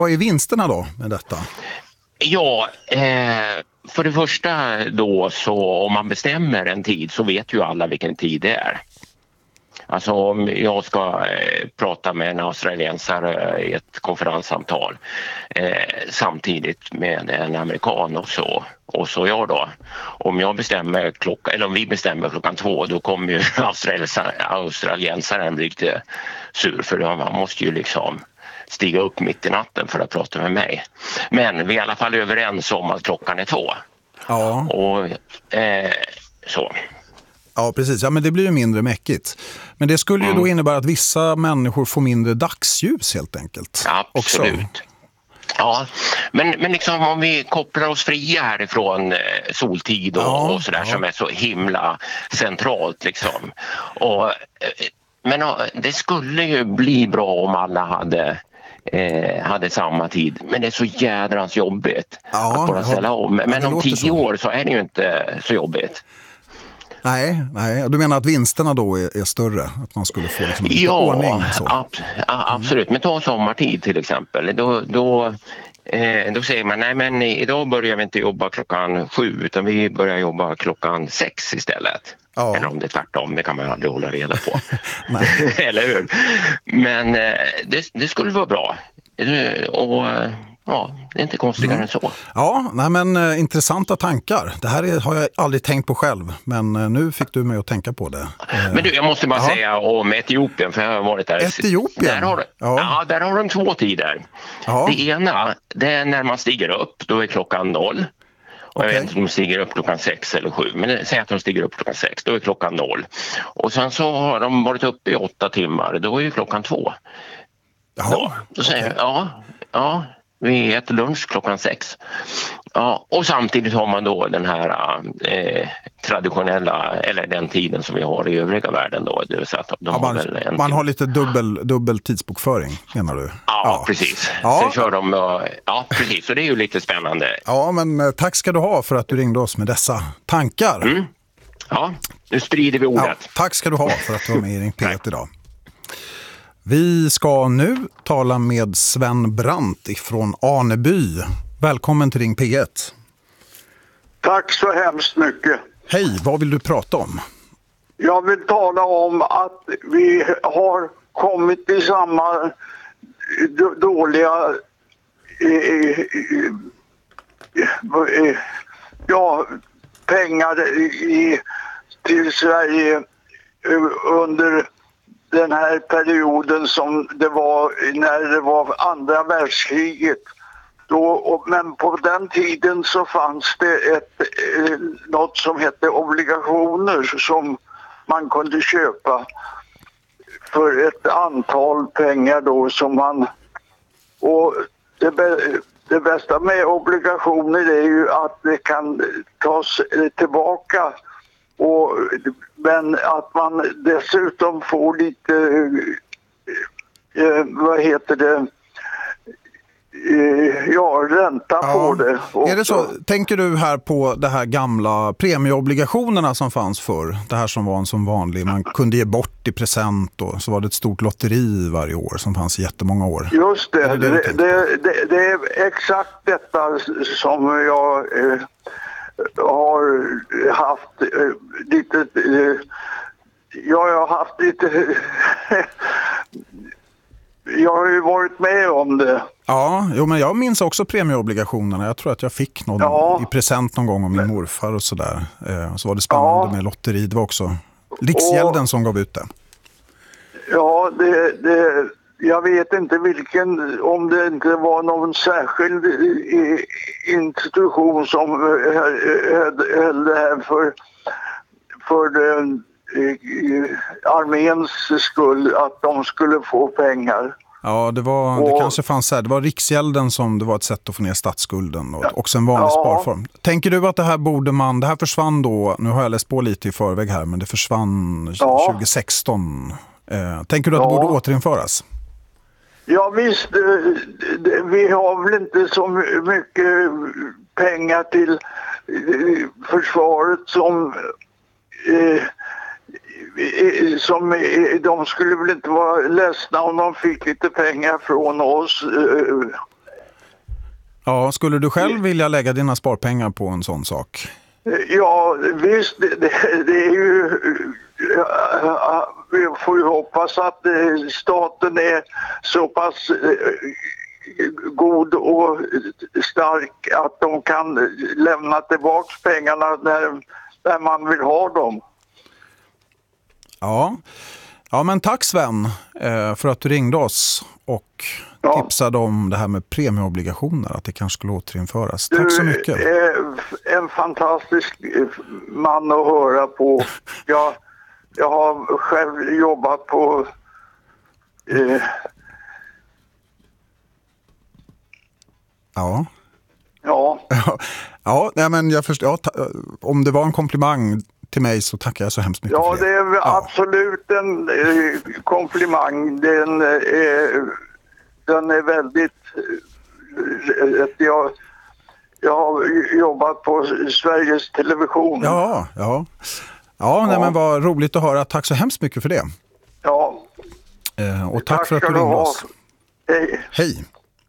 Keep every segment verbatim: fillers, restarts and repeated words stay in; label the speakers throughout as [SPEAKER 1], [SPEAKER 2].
[SPEAKER 1] Vad är vinsterna då med detta?
[SPEAKER 2] Ja, eh, för det första då så om man bestämmer en tid så vet ju alla vilken tid det är. Alltså om jag ska eh, prata med en australiensare i ett konferenssamtal eh, samtidigt med en amerikan och så, och så jag då. Om jag bestämmer klockan, eller om vi bestämmer klockan två, då kommer ju australiensaren bli lite sur, för då, man måste ju liksom stiga upp mitt i natten för att prata med mig. Men vi är i alla fall överens om att klockan är två.
[SPEAKER 1] Ja.
[SPEAKER 2] Och eh, så.
[SPEAKER 1] Ja, precis. Ja, men det blir ju mindre mäckigt. Men det skulle ju
[SPEAKER 2] Mm.
[SPEAKER 1] då innebära att vissa människor får mindre dagsljus helt enkelt.
[SPEAKER 2] Absolut.
[SPEAKER 1] Också.
[SPEAKER 2] Ja, men, men liksom om vi kopplar oss fria härifrån eh, soltid och,
[SPEAKER 1] Ja,
[SPEAKER 2] och sådär
[SPEAKER 1] ja.
[SPEAKER 2] som är så himla centralt liksom. Och, eh, men ja, det skulle ju bli bra om alla hade Eh, hade samma tid, men det är så jädrans jobbigt
[SPEAKER 1] Ja,
[SPEAKER 2] att bara ställa
[SPEAKER 1] ja,
[SPEAKER 2] om.
[SPEAKER 1] ja,
[SPEAKER 2] Men
[SPEAKER 1] det
[SPEAKER 2] om
[SPEAKER 1] låter
[SPEAKER 2] tio
[SPEAKER 1] så.
[SPEAKER 2] år så är det ju inte så jobbigt.
[SPEAKER 1] Nej, nej, du menar att vinsterna då är, är större? Att man skulle få liksom lite
[SPEAKER 2] Ja,
[SPEAKER 1] ordning? Så.
[SPEAKER 2] ab- ja, absolut. Men ta sommartid till exempel. Då, då, eh, då säger man, nej men idag börjar vi inte jobba klockan sju utan vi börjar jobba klockan sex istället.
[SPEAKER 1] Ja.
[SPEAKER 2] Eller om det är tvärtom, det kan man ju aldrig hålla reda på.
[SPEAKER 1] Nej.
[SPEAKER 2] Eller hur? Men eh, det, det skulle vara bra. Eh, Och ja, det är inte konstigare
[SPEAKER 1] Mm.
[SPEAKER 2] än så.
[SPEAKER 1] Ja, nej, men eh, intressanta tankar. Det här är, har jag aldrig tänkt på själv, men eh, nu fick du mig att tänka på det. Eh,
[SPEAKER 2] Men du, jag måste bara
[SPEAKER 1] Aha.
[SPEAKER 2] säga om Etiopien, för jag har varit där.
[SPEAKER 1] Etiopien?
[SPEAKER 2] Där har, de-
[SPEAKER 1] Ja.
[SPEAKER 2] ja, där har de två tider.
[SPEAKER 1] Ja.
[SPEAKER 2] Det ena, det är när man stiger upp, då är klockan noll. Och jag
[SPEAKER 1] Okej.
[SPEAKER 2] vet inte om de stiger upp klockan sex eller sju, men säg att de stiger upp klockan sex, då är klockan noll. Och sen så har de varit uppe i åtta timmar, då är ju klockan två.
[SPEAKER 1] Jaha,
[SPEAKER 2] Då, då säger
[SPEAKER 1] okej.
[SPEAKER 2] jag, ja, ja, vi äter lunch klockan sex. Ja, och samtidigt har man då den här eh, traditionella, eller den tiden som vi har i övriga världen då. Det vill säga att de
[SPEAKER 1] Ja,
[SPEAKER 2] har
[SPEAKER 1] man,
[SPEAKER 2] väl en
[SPEAKER 1] man har lite dubbel, dubbel tidsbokföring, menar du?
[SPEAKER 2] Ja, precis.
[SPEAKER 1] Ja.
[SPEAKER 2] Sen kör de, eh, ja, precis. Så det är ju lite spännande.
[SPEAKER 1] Ja, men eh, tack ska du ha för att du ringde oss med dessa tankar.
[SPEAKER 2] Mm. Ja, nu sprider vi
[SPEAKER 1] Ja,
[SPEAKER 2] ordet.
[SPEAKER 1] tack ska du ha för att du var med i Ring P ett idag. Vi ska nu tala med Sven Brandt ifrån Arneby. Välkommen till Ring P ett.
[SPEAKER 3] Tack så hemskt mycket.
[SPEAKER 1] Hej, vad vill du prata om?
[SPEAKER 3] Jag vill tala om att vi har kommit i samma d- dåliga eh, eh, eh, ja, pengar i, till Sverige eh, under den här perioden som det var när det var andra världskriget. Då, och, men på den tiden så fanns det ett, eh, något som hette obligationer som man kunde köpa för ett antal pengar då som man... Och det, det bästa med obligationer är ju att det kan tas tillbaka, och, men att man dessutom får lite, eh, vad heter det, ja, ränta
[SPEAKER 1] Ja.
[SPEAKER 3] på det också.
[SPEAKER 1] Är det så? Tänker du här på det här gamla premieobligationerna som fanns förr? Det här som var en som vanlig, man kunde ge bort i present, och så var det ett stort lotteri varje år som fanns i jättemånga år.
[SPEAKER 3] Just det,
[SPEAKER 1] Är det
[SPEAKER 3] det,
[SPEAKER 1] det du
[SPEAKER 3] det, det, det är exakt detta som jag eh, har haft eh, lite, eh, ja, jag har haft lite, jag har ju varit med om det.
[SPEAKER 1] Ja, jo, men jag minns också premieobligationerna. Jag tror att jag fick någon
[SPEAKER 3] Ja.
[SPEAKER 1] i present någon gång av min morfar och sådär. Eh, så var det spännande
[SPEAKER 3] Ja.
[SPEAKER 1] med lotteri. Det var också Riksgälden
[SPEAKER 3] Och-
[SPEAKER 1] som gav ut det.
[SPEAKER 3] Ja, det, det, jag vet inte vilken, om det inte var någon särskild eh, institution som eh, höll höll det här för, för den, eh, arméns skull, att de skulle få pengar.
[SPEAKER 1] Ja, det var det
[SPEAKER 3] Och-
[SPEAKER 1] kanske fanns så här. Det var Riksgälden som det var ett sätt att få ner statsskulden och också en vanlig
[SPEAKER 3] Ja.
[SPEAKER 1] sparform. Tänker du att det här borde man, det här försvann då, nu har jag läst på lite i förväg här, men det försvann
[SPEAKER 3] Ja.
[SPEAKER 1] tjugo sexton. Eh, tänker du att
[SPEAKER 3] Ja.
[SPEAKER 1] det borde återinföras?
[SPEAKER 3] Ja visst, eh, det- vi har väl inte så mycket pengar till eh, försvaret som eh, eh, som eh, de skulle väl inte vara ledsna om de fick lite pengar från oss, eh,
[SPEAKER 1] Ja, skulle du själv vilja lägga dina sparpengar på en sån sak?
[SPEAKER 3] Ja, visst, det, det, det är ju... Vi får ju hoppas att staten är så pass god och stark att de kan lämna tillbaka pengarna när, när man vill ha dem.
[SPEAKER 1] Ja, ja men tack Sven för att du ringde oss och ja. tipsade om det här med premieobligationer, att det kanske skulle återinföras. Tack
[SPEAKER 3] du
[SPEAKER 1] så mycket.
[SPEAKER 3] Du är en fantastisk man att höra på. Jag, jag har själv jobbat på eh,
[SPEAKER 1] Ja.
[SPEAKER 3] Ja.
[SPEAKER 1] Ja, nej, men jag förstår. Ja, ta, om det var en komplimang till mig så tackar jag så hemskt mycket
[SPEAKER 3] ja,
[SPEAKER 1] för det.
[SPEAKER 3] Ja, det är
[SPEAKER 1] ja.
[SPEAKER 3] absolut en eh, komplimang. Den, eh, den är väldigt... Eh, jag, jag har jobbat på Sveriges Television.
[SPEAKER 1] Ja, ja. Ja, nej,
[SPEAKER 3] ja.
[SPEAKER 1] men vad roligt att höra. Tack så hemskt mycket för det.
[SPEAKER 3] Ja.
[SPEAKER 1] Eh, och tack, tack för att du ringde oss.
[SPEAKER 3] Hej.
[SPEAKER 1] Hej.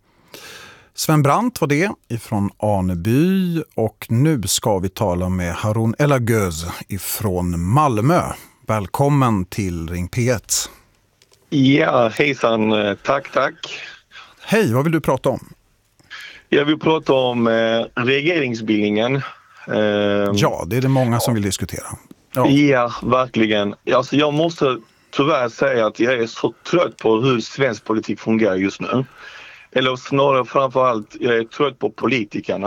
[SPEAKER 1] Sven Brandt var det ifrån Aneby, och nu ska vi tala med Harun Elagöz ifrån Malmö. Välkommen till Ring P ett.
[SPEAKER 4] Ja, hejsan. Tack, tack.
[SPEAKER 1] Hej, vad vill du prata om?
[SPEAKER 4] Jag vill prata om eh, regeringsbildningen. Eh,
[SPEAKER 1] ja, det är det många som vill diskutera.
[SPEAKER 4] Ja, ja verkligen. Alltså, jag måste tyvärr säga att jag är så trött på hur svensk politik fungerar just nu. Eller snarare framförallt, jag är trött på politikerna.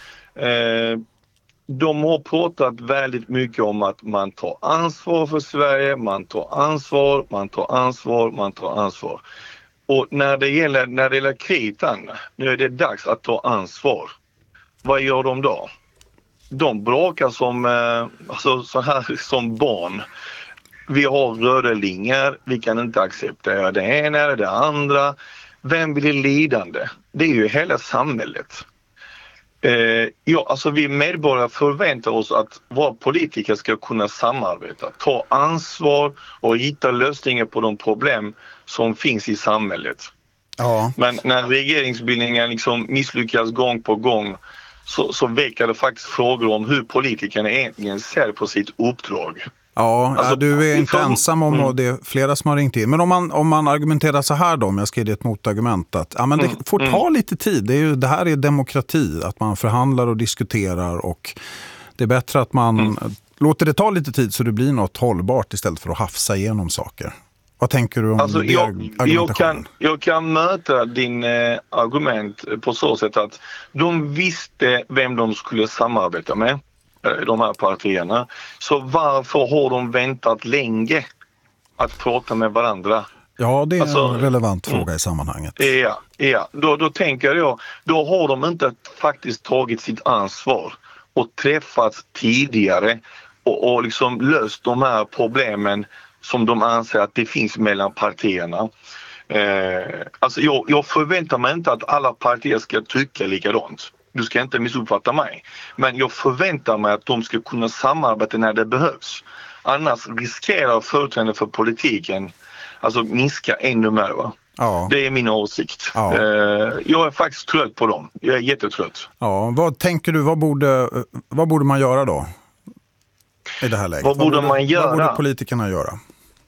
[SPEAKER 4] Eh, de har pratat väldigt mycket om att man tar ansvar för Sverige, man tar ansvar, man tar ansvar, man tar ansvar. Och när det gäller, när det gäller kritan, nu är det dags att ta ansvar. Vad gör de då? De bråkar som, eh, alltså, så här som barn. Vi har röda linjer, vi kan inte acceptera det ena eller det andra. Vem blir lidande? Det är ju hela samhället. Eh, ja, alltså vi medborgare förväntar oss att våra politiker ska kunna samarbeta, ta ansvar och hitta lösningar på de problem som finns i samhället.
[SPEAKER 1] Ja.
[SPEAKER 4] Men när regeringsbildningen liksom misslyckas gång på gång så, så väcker det faktiskt frågor om hur politikerna egentligen ser på sitt uppdrag.
[SPEAKER 1] Ja, alltså, du är inte
[SPEAKER 4] för,
[SPEAKER 1] ensam om, och det är flera som har ringt in. Men om man, om man argumenterar så här då, om jag ska ge det ett motargument, att ja, men det mm, får ta mm. lite tid. Det, är ju, det här är demokrati, att man förhandlar och diskuterar, och det är bättre att man mm. låter det ta lite tid så det blir något hållbart istället för att hafsa igenom saker. Vad tänker du om
[SPEAKER 4] alltså,
[SPEAKER 1] det
[SPEAKER 4] jag, jag, kan, jag kan möta din eh, argument på så sätt att de visste vem de skulle samarbeta med, de här partierna. Så varför har de väntat länge att prata med varandra?
[SPEAKER 1] Ja, det är
[SPEAKER 4] alltså,
[SPEAKER 1] en relevant fråga i sammanhanget.
[SPEAKER 4] Ja, ja. Då, då tänker jag, då har de inte faktiskt tagit sitt ansvar och träffats tidigare och, och liksom löst de här problemen som de anser att det finns mellan partierna. Eh, alltså jag, jag förväntar mig inte att alla partier ska tycka likadant. Du ska inte missuppfatta mig. Men jag förväntar mig att de ska kunna samarbeta när det behövs. Annars riskerar företrädare för politiken alltså minska ännu mer. Va?
[SPEAKER 1] Ja.
[SPEAKER 4] Det är min åsikt.
[SPEAKER 1] Ja.
[SPEAKER 4] Eh, jag är faktiskt trött på dem. Jag är jättetrött.
[SPEAKER 1] Ja, vad tänker du, vad borde, vad borde man göra då? I det här läget?
[SPEAKER 4] Vad borde, vad borde man göra?
[SPEAKER 1] Vad borde politikerna göra?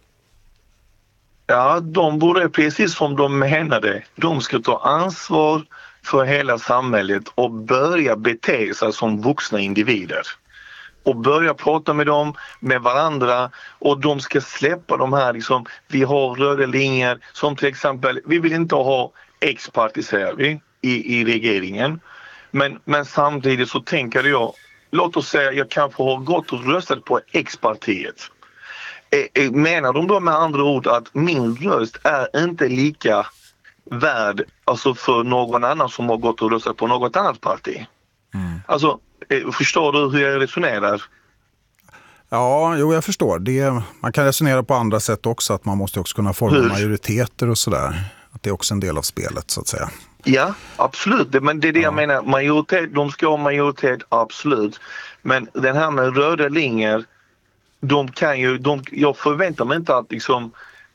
[SPEAKER 4] Ja, de borde precis som de menade. De ska ta ansvar för hela samhället och börja bete sig som vuxna individer. Och börja prata med dem, med varandra, och de ska släppa de här liksom, vi har röda linjer som till exempel, vi vill inte ha X-parti säger vi i, i regeringen. Men, men samtidigt så tänker jag, låt oss säga jag kanske har gått och röstat på X-partiet. Menar de då med andra ord att min röst är inte lika värd alltså för någon annan som har gått och röstat på något annat parti? Mm. Alltså, förstår du hur jag resonerar?
[SPEAKER 1] Ja, jo, jag förstår. Det, man kan resonera på andra sätt också, att man måste också kunna forma hur? majoriteter och sådär. Att det är också en del av spelet så att säga.
[SPEAKER 4] Ja, absolut. Men det är det ja. jag menar. Majoritet, de ska ha majoritet, absolut. Men den här med röda linjer, de kan ju, de, jag förväntar mig inte att liksom,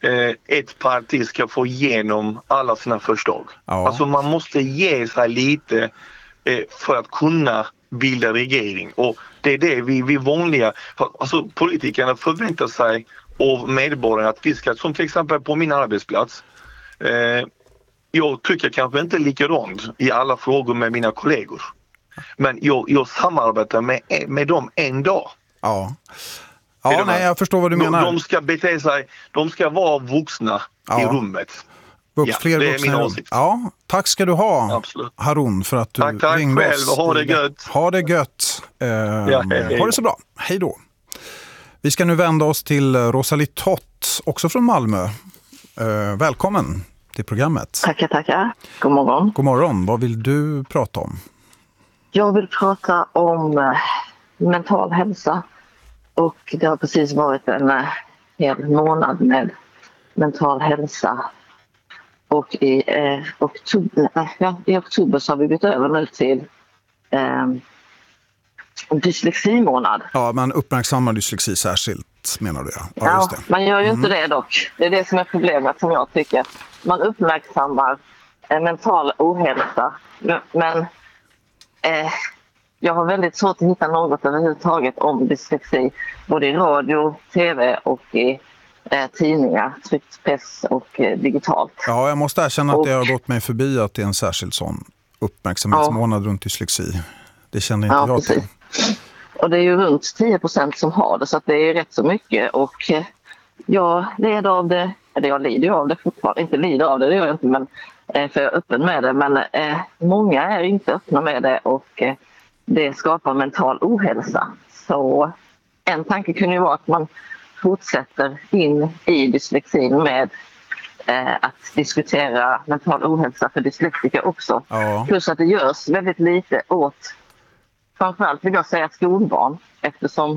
[SPEAKER 4] eh, ett parti ska få igenom alla sina förslag.
[SPEAKER 1] Ja.
[SPEAKER 4] Alltså man måste ge sig lite eh, för att kunna bilda regering. Och det är det vi, vi vanliga, alltså politikerna förväntar sig av medborgarna att vi ska, som till exempel på min arbetsplats, eh, jag tycker kanske inte likadant i alla frågor med mina kollegor. Men jag, jag samarbetar med, med dem en dag.
[SPEAKER 1] Ja, ja nej, jag förstår vad du menar.
[SPEAKER 4] De, de ska bete sig, de ska vara vuxna
[SPEAKER 1] ja.
[SPEAKER 4] i rummet.
[SPEAKER 1] Vux,
[SPEAKER 4] ja,
[SPEAKER 1] fler
[SPEAKER 4] det är
[SPEAKER 1] vuxna
[SPEAKER 4] min
[SPEAKER 1] i
[SPEAKER 4] åsikt.
[SPEAKER 1] Ja, tack ska du ha,
[SPEAKER 4] Absolut.
[SPEAKER 1] Harun, för att du
[SPEAKER 4] tack, tack
[SPEAKER 1] ringde
[SPEAKER 4] själv.
[SPEAKER 1] oss.
[SPEAKER 4] Ha det gött.
[SPEAKER 1] Ha det gött. Eh,
[SPEAKER 4] ja, hej, hej.
[SPEAKER 1] Ha det så bra. Hej då. Vi ska nu vända oss till Rosalie Tott, också från Malmö. Eh, välkommen till programmet.
[SPEAKER 5] Tackar, tackar. God morgon.
[SPEAKER 1] God morgon. Vad vill du prata om?
[SPEAKER 5] Jag vill prata om eh, mental hälsa. Och det har precis varit en eh, hel månad med mental hälsa. Och i, eh, oktober, äh, ja, i oktober så har vi bytt över nu till eh, dysleximånad.
[SPEAKER 1] Ja, man uppmärksammar dyslexi särskilt, menar du? Ja, ja,
[SPEAKER 5] ja
[SPEAKER 1] just det.
[SPEAKER 5] man gör ju
[SPEAKER 1] Mm.
[SPEAKER 5] inte det dock. Det är det som är problemet som jag tycker. Man uppmärksammar eh, mental ohälsa. Men, men eh, jag har väldigt svårt att hitta något överhuvudtaget om dyslexi. Både i radio, tv och i eh, tidningar, tryckt press och eh, digitalt.
[SPEAKER 1] Ja, jag måste erkänna att
[SPEAKER 5] och,
[SPEAKER 1] det har gått mig förbi att det är en särskild sån uppmärksamhetsmånad ja. runt dyslexi. Det kände inte
[SPEAKER 5] ja,
[SPEAKER 1] jag
[SPEAKER 5] precis.
[SPEAKER 1] till.
[SPEAKER 5] Och det är ju runt tio procent som har det, så att det är rätt så mycket. Och eh, jag lider av det, eller jag lider av det fortfarande, inte lider av det, det gör jag inte, men, eh, för jag är öppen med det. Men eh, många är inte öppna med det och eh, det skapar mental ohälsa. Så en tanke kunde ju vara att man fortsätter in i dyslexin med eh, att diskutera mental ohälsa för dyslektiker också.
[SPEAKER 1] Ja.
[SPEAKER 5] Plus att det görs väldigt lite åt, framförallt vill jag säga skolbarn, eftersom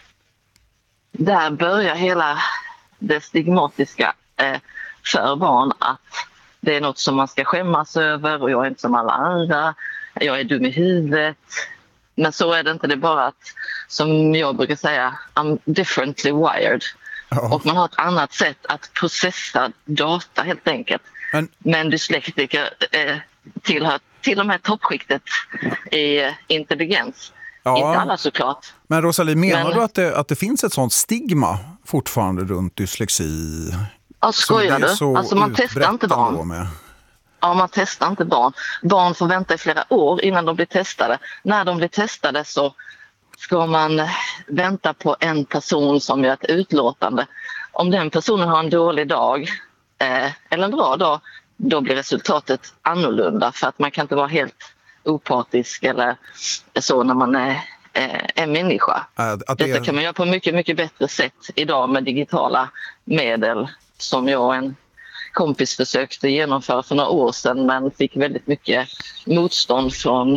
[SPEAKER 5] där börjar hela det stigmatiska eh, för barn att det är något som man ska skämmas över och jag är inte som alla andra, jag är dum i huvudet. Men så är det inte, det är bara att, som jag brukar säga, I'm differently wired. Ja. Och man har ett annat sätt att processa data helt enkelt. Men, Men dyslektiker eh, tillhör till och med toppskiktet i eh, intelligens. Ja. Inte alla såklart.
[SPEAKER 1] Men Rosalie, menar
[SPEAKER 5] Men,
[SPEAKER 1] du att det, att det finns ett sånt stigma fortfarande runt dyslexi?
[SPEAKER 5] Ja, skojar du? Alltså man testar inte barn.
[SPEAKER 1] Med?
[SPEAKER 5] Ja, man testar inte barn. Barn får vänta i flera år innan de blir testade. När de blir testade så ska man vänta på en person som gör ett utlåtande. Om den personen har en dålig dag eh, eller en bra dag, då blir resultatet annorlunda. För att man kan inte vara helt opartisk eller så när man är eh, en människa. Äh, det Detta är... kan man göra på mycket, mycket bättre sätt idag med digitala medel som jag och en kompis försökte genomföra för några år sedan men fick väldigt mycket motstånd från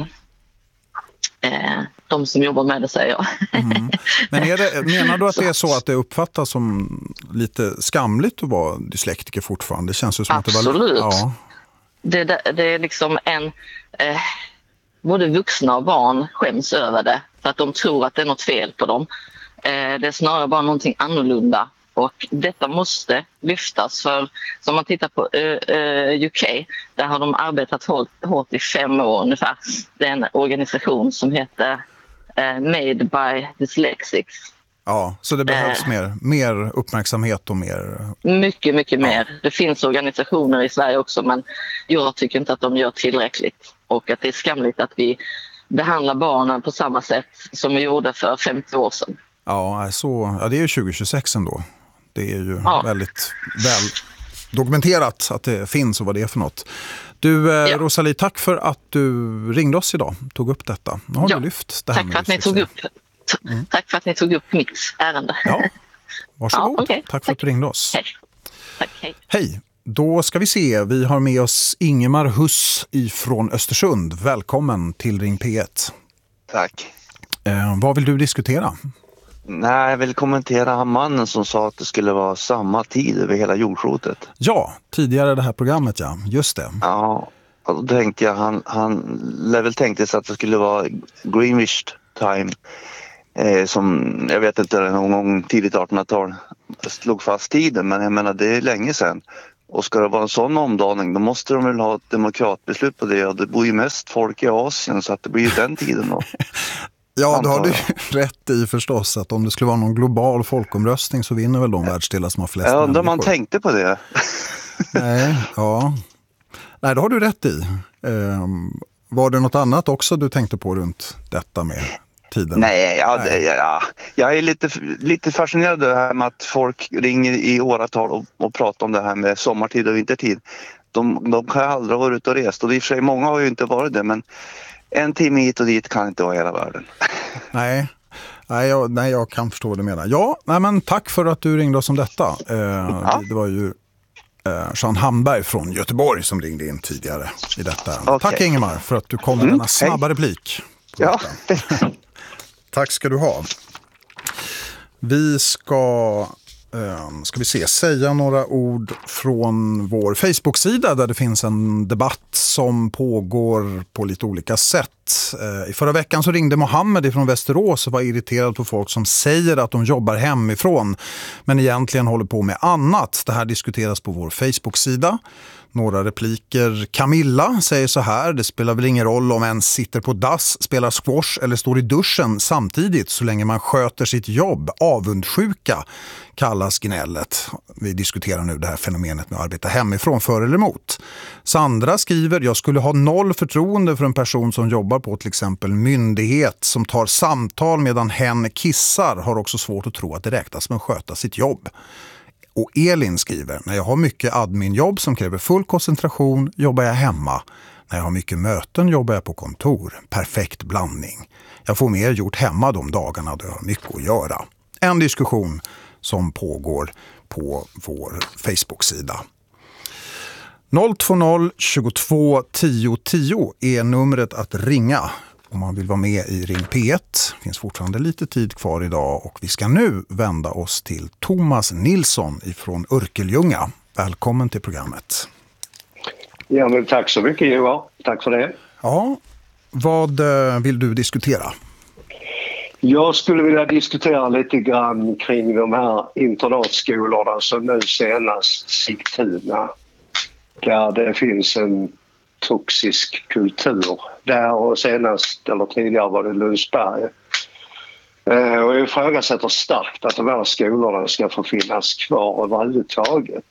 [SPEAKER 5] eh, de som jobbar med det, säger jag.
[SPEAKER 1] Mm. Men är det, menar du att det är så att det uppfattas som lite skamligt att vara dyslektiker fortfarande? Det känns ju som
[SPEAKER 5] Absolut.
[SPEAKER 1] Att det, var... ja.
[SPEAKER 5] det, det, det är liksom en... Eh, både vuxna och barn skäms över det för att de tror att det är något fel på dem. Eh, det är snarare bara någonting annorlunda. Och detta måste lyftas, för som man tittar på uh, uh, U K, där har de arbetat hårt, hårt i fem år ungefär. Det är en organisation som heter uh, Made by Dyslexics.
[SPEAKER 1] Ja, så det behövs uh, mer, mer uppmärksamhet och mer...
[SPEAKER 5] Mycket, mycket ja. mer. Det finns organisationer i Sverige också, men jag tycker inte att de gör tillräckligt. Och att det är skamligt att vi behandlar barnen på samma sätt som vi gjorde för femtio år sedan.
[SPEAKER 1] Ja, så, ja det är ju tjugo tjugosex ändå. Det är ju ja. väldigt väl dokumenterat att det finns och vad det är för något. Du, eh, ja. Rosalie, tack för att du ringde oss idag. Tog upp detta. Nu har
[SPEAKER 5] ja.
[SPEAKER 1] du lyft det här.
[SPEAKER 5] Tack för, att ni tog upp, t- mm. tack för att ni tog upp mitt ärende.
[SPEAKER 1] Ja, varsågod.
[SPEAKER 5] Ja, okay.
[SPEAKER 1] Tack för
[SPEAKER 5] tack.
[SPEAKER 1] att du ringde oss.
[SPEAKER 5] Hej. Tack, hej.
[SPEAKER 1] Hej. Då ska vi se. Vi har med oss Ingemar Huss ifrån Östersund. Välkommen till Ring P ett.
[SPEAKER 6] Tack.
[SPEAKER 1] Eh, vad vill du diskutera?
[SPEAKER 6] Nej, jag vill kommentera han mannen som sa att det skulle vara samma tid över hela jordklotet.
[SPEAKER 1] Ja, tidigare det här programmet, ja. Just det.
[SPEAKER 6] Ja, och då tänkte jag, han, han väl tänkte sig att det skulle vara Greenwich time eh, som jag vet inte någon gång tidigt artonhundratal slog fast tiden, men jag menar det är länge sedan. Och ska det vara en sån omdaning då måste de väl ha ett demokratbeslut på det, och det bor ju mest folk i Asien så att det blir ju den tiden då.
[SPEAKER 1] Ja, då har du rätt i förstås att om det skulle vara någon global folkomröstning så vinner väl de världsdelar som har flest
[SPEAKER 6] ja,
[SPEAKER 1] människor.
[SPEAKER 6] Ja, man tänkte på det.
[SPEAKER 1] Nej, ja. Nej, det har du rätt i. Um, var det något annat också du tänkte på runt detta med tiden?
[SPEAKER 6] Nej, ja, det, ja. jag är lite, lite fascinerad det här med att folk ringer i åratal och, och pratar om det här med sommartid och vintertid. De, de kan aldrig vara ute och rest, och i och för sig många har ju inte varit det, men en timme hit och dit kan inte vara hela världen.
[SPEAKER 1] Nej, nej, jag, nej jag kan förstå vad du menar. Ja, nej, men tack för att du ringde oss om detta. Eh, ja. det, det var ju eh, Jean Hamberg från Göteborg som ringde in tidigare i detta. Okay. Tack Ingemar för att du kom med mm, denna snabba hej. replik.
[SPEAKER 6] Ja.
[SPEAKER 1] Tack ska du ha. Vi ska... Ska vi se, säga några ord från vår Facebook-sida där det finns en debatt som pågår på lite olika sätt. I förra veckan så ringde Mohammed från Västerås och var irriterad på folk som säger att de jobbar hemifrån men egentligen håller på med annat. Det här diskuteras på vår Facebook-sida. Några repliker. Camilla säger så här: det spelar väl ingen roll om en sitter på dass, spelar squash eller står i duschen samtidigt så länge man sköter sitt jobb. Avundsjuka kallas gnället. Vi diskuterar nu det här fenomenet med att arbeta hemifrån, för eller emot. Sandra skriver: jag skulle ha noll förtroende för en person som jobbar på till exempel myndighet som tar samtal medan hen kissar. Har också svårt att tro att det räknas med att sköta sitt jobb. Och Elin skriver: när jag har mycket adminjobb som kräver full koncentration jobbar jag hemma. När jag har mycket möten jobbar jag på kontor. Perfekt blandning. Jag får mer gjort hemma de dagarna då jag har mycket att göra. En diskussion som pågår på vår Facebook-sida. noll två noll tjugotvå tio tio är numret att ringa om man vill vara med i Ring P ett. Det finns fortfarande lite tid kvar idag och vi ska nu vända oss till Thomas Nilsson ifrån Örkelljunga. Välkommen till programmet.
[SPEAKER 7] Ja, men tack så mycket Johan. Tack för det.
[SPEAKER 1] Ja, vad vill du diskutera?
[SPEAKER 7] Jag skulle vilja diskutera lite grann kring de här internatskolorna som nu senast Sigtuna. Där det finns en toxisk kultur. Där och senast, eller tidigare var det Lundsberg. Eh, och jag ifrågasätter starkt att de här skolorna ska få finnas kvar överhuvudtaget.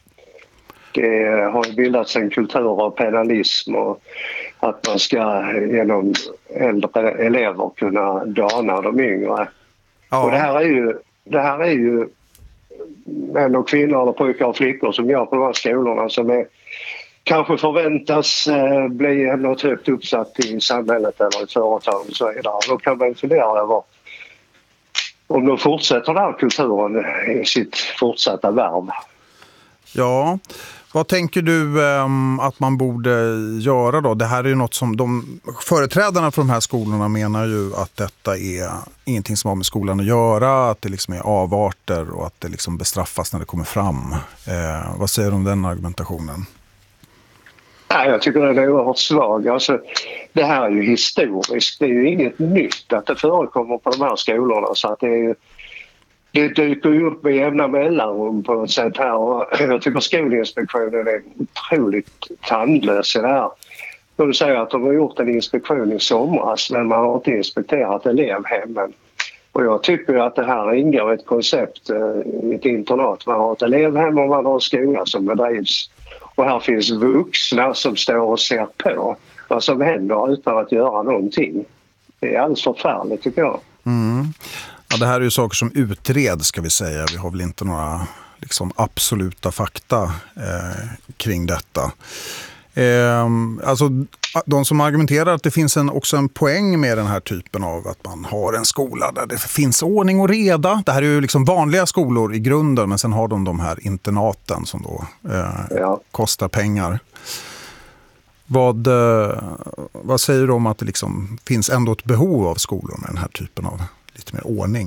[SPEAKER 7] Det har ju bildats en kultur av penalism och att man ska genom äldre elever kunna dana de yngre. Ja. Och det här är ju, det här är ju män och kvinnor eller pojkar och flickor som går på de här skolorna som är kanske förväntas eh, bli något högt uppsatt i samhället eller i företag och så vidare. Då kan man fundera över om de fortsätter den här kulturen i sitt fortsatta värv.
[SPEAKER 1] Ja, vad tänker du um, att man borde göra då? Det här är ju något som de företrädarna för de här skolorna menar ju att detta är ingenting som har med skolan att göra, att det liksom är avarter och att det liksom bestraffas när det kommer fram. Eh, vad säger du om den argumentationen?
[SPEAKER 7] Nej, jag tycker det är oerhört svag. Alltså, det här är ju historiskt. Det är ju inget nytt att det förekommer på de här skolorna. Så att det, är ju, det dyker ju upp med jämna mellanrum på ett sätt här. Och jag tycker Skolinspektionen är otroligt tandlös i det här. De säger att de har gjort en inspektion i somras men man har inte inspekterat elevhemmen. Och jag tycker att det här ingår ett koncept i ett internat. Man har ett elevhem och man har en skola som bedrivs. Och här finns vuxna som står och ser på vad som händer utan att göra någonting. Det är alldeles förfärligt tycker jag. Mm.
[SPEAKER 1] Ja, det här är ju saker som utreds ska vi säga. Vi har väl inte några liksom, absoluta fakta eh, kring detta. Eh, alltså de som argumenterar att det finns en, också en poäng med den här typen av att man har en skola där det finns ordning och reda. Det här är ju liksom vanliga skolor i grunden men sen har de de här internaten som då eh, ja. kostar pengar. Vad, eh, vad säger du om att det liksom finns ändå ett behov av skolor med den här typen av lite mer ordning?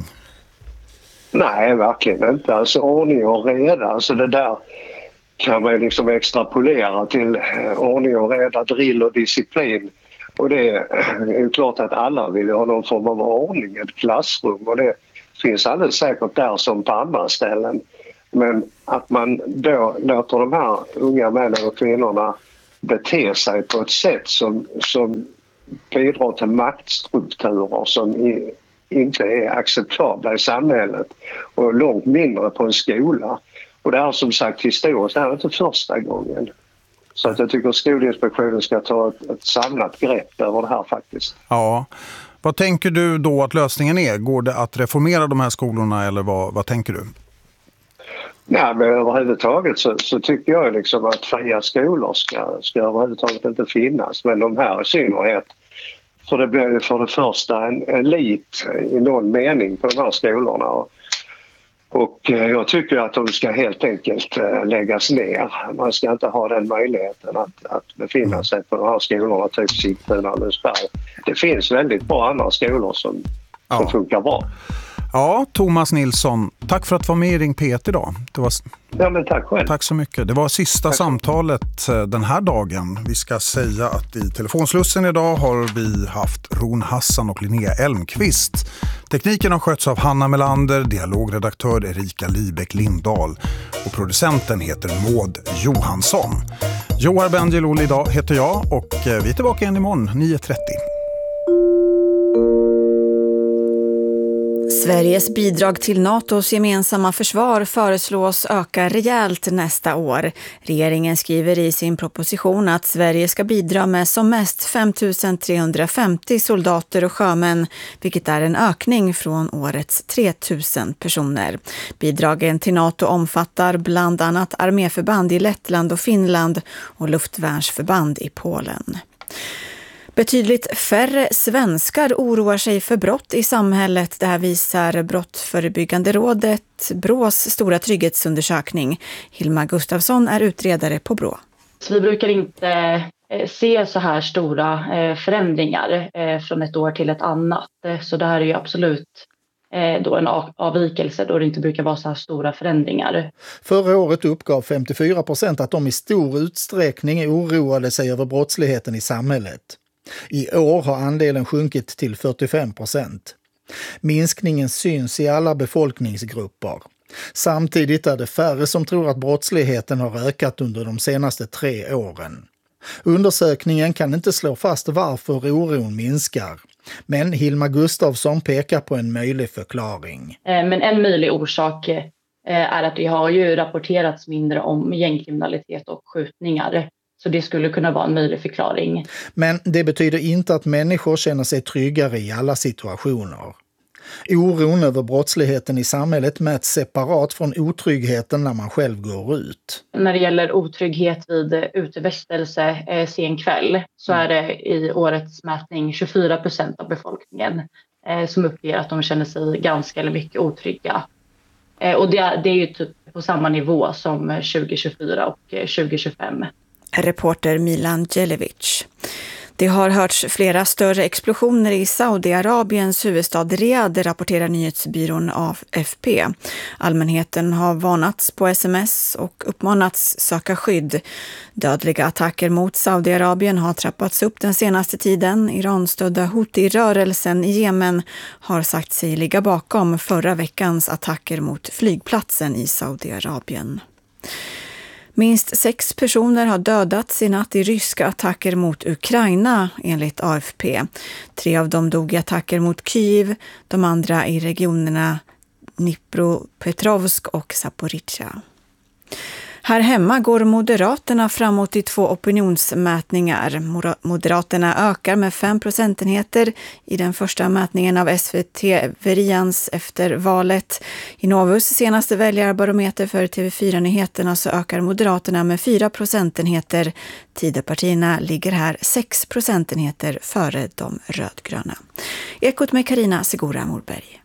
[SPEAKER 7] Nej, verkligen inte. Alltså ordning och reda, alltså det där kan man liksom extrapolera till ordning och reda, drill och disciplin Och det är ju klart att alla vill ha någon form av ordning, ett klassrum, och det finns alldeles säkert där som på andra ställen. Men att man då låter de här unga männen och kvinnorna bete sig på ett sätt som, som bidrar till maktstrukturer som i, inte är acceptabla i samhället och långt mindre på en skola. Och det är som sagt historiskt, det här är inte första gången. Så att jag tycker att Skolinspektionen ska ta ett, ett samlat grepp över det här faktiskt.
[SPEAKER 1] Ja. Vad tänker du då att lösningen är? Går det att reformera de här skolorna eller vad, vad tänker du?
[SPEAKER 7] Nej, men överhuvudtaget så, så tycker jag liksom att fria skolor ska, ska överhuvudtaget inte finnas. Men de här i synnerhet, för det blir ju för det första en elit i någon mening på de här skolorna. Och, och jag tycker att de ska helt enkelt läggas ner. Man ska inte ha den möjligheten att, att befinna sig på de här skolorna, typ Sigtuna och Lundsberg. Det finns väldigt bra andra skolor som, ja. som funkar bra.
[SPEAKER 1] Ja, Thomas Nilsson, tack för att vara med i Ring P ett idag. Det var...
[SPEAKER 7] Ja, men tack själv.
[SPEAKER 1] Tack så mycket. Det var sista tack. samtalet den här dagen. Vi ska säga att i telefonslussen idag har vi haft Ron Hassan och Linnea Elmqvist. Tekniken har skötts av Hanna Melander, dialogredaktör Erika Libeck Lindahl och producenten heter Maud Johansson. Johar Bendjelloul idag heter jag och vi är tillbaka igen imorgon nio trettio.
[SPEAKER 8] Sveriges bidrag till NATOs gemensamma försvar föreslås öka rejält nästa år. Regeringen skriver i sin proposition att Sverige ska bidra med som mest fem tusen trehundrafemtio soldater och sjömän, vilket är en ökning från årets tre tusen personer. Bidragen till NATO omfattar bland annat arméförband i Lettland och Finland och luftvärnsförband i Polen. Betydligt färre svenskar oroar sig för brott i samhället. Det här visar Brottsförebyggande rådet, Brås stora trygghetsundersökning. Hilma Gustafsson är utredare på Brå.
[SPEAKER 9] Så vi brukar inte se så här stora förändringar från ett år till ett annat. Så det här är ju absolut då en avvikelse då det inte brukar vara så här stora förändringar.
[SPEAKER 10] Förra året uppgav femtiofyra procent att de i stor utsträckning oroade sig över brottsligheten i samhället. I år har andelen sjunkit till fyrtiofem procent. Minskningen syns i alla befolkningsgrupper. Samtidigt är det färre som tror att brottsligheten har ökat under de senaste tre åren. Undersökningen kan inte slå fast varför oron minskar. Men Hilma Gustafsson pekar på en möjlig förklaring.
[SPEAKER 9] Men en möjlig orsak är att det har ju rapporterats mindre om gängkriminalitet och skjutningar. Så det skulle kunna vara en möjlig förklaring.
[SPEAKER 10] Men det betyder inte att människor känner sig tryggare i alla situationer. Oron över brottsligheten i samhället mäts separat från otryggheten när man själv går ut.
[SPEAKER 9] När det gäller otrygghet vid utevistelse eh, sen kväll så är det i årets mätning tjugofyra procent av befolkningen eh, som uppger att de känner sig ganska eller mycket otrygga. Eh, och det är, det är ju typ på samma nivå som tjugo tjugofyra och tjugo tjugofem.
[SPEAKER 8] Reporter Milan Djelevic. Det har hörts flera större explosioner i Saudiarabiens huvudstad Riyadh, rapporterar nyhetsbyrån A F P. Allmänheten har varnats på sms och uppmanats söka skydd. Dödliga attacker mot Saudiarabien har trappats upp den senaste tiden. Iranstödda Houthi-rörelsen i Jemen har sagt sig ligga bakom förra veckans attacker mot flygplatsen i Saudiarabien. Minst sex personer har dödats i natt i ryska attacker mot Ukraina, enligt A F P. Tre av dem dog i attacker mot Kyiv, de andra i regionerna Dnipropetrovsk och Zaporizjzja. Här hemma går Moderaterna framåt i två opinionsmätningar. Moderaterna ökar med fem procentenheter i den första mätningen av S V T-Verians efter valet. I Novus senaste väljarbarometer för T V fyra-nyheterna så ökar Moderaterna med fyra procentenheter. Tidöpartierna ligger här sex procentenheter före de rödgröna. Ekot med Carina Segura Morberg.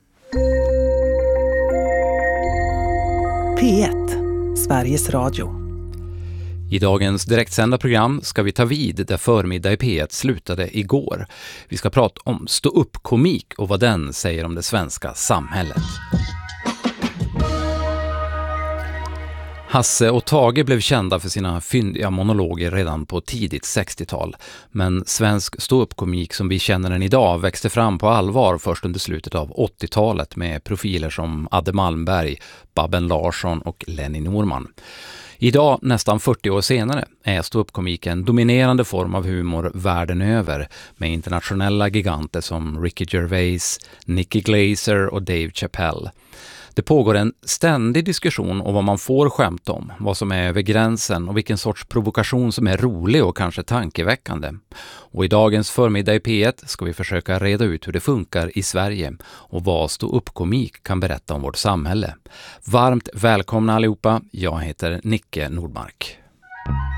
[SPEAKER 11] P ett. Sveriges Radio.
[SPEAKER 12] I dagens direktsända program ska vi ta vid där förmiddag i P ett slutade igår. Vi ska prata om stå upp komik och vad den säger om det svenska samhället. Hasse och Tage blev kända för sina fyndiga monologer redan på tidigt sextiotal. Men svensk ståuppkomik som vi känner den idag växte fram på allvar först under slutet av åttiotalet med profiler som Adde Malmberg, Babben Larsson och Lenny Norman. Idag, nästan fyrtio år senare, är ståuppkomik en dominerande form av humor världen över med internationella giganter som Ricky Gervais, Nicky Glaser och Dave Chappelle. Det pågår en ständig diskussion om vad man får skämta om, vad som är över gränsen och vilken sorts provokation som är rolig och kanske tankeväckande. Och i dagens förmiddag i P ett ska vi försöka reda ut hur det funkar i Sverige och vad ståuppkomik kan berätta om vårt samhälle. Varmt välkomna allihopa, jag heter Nicke Nordmark.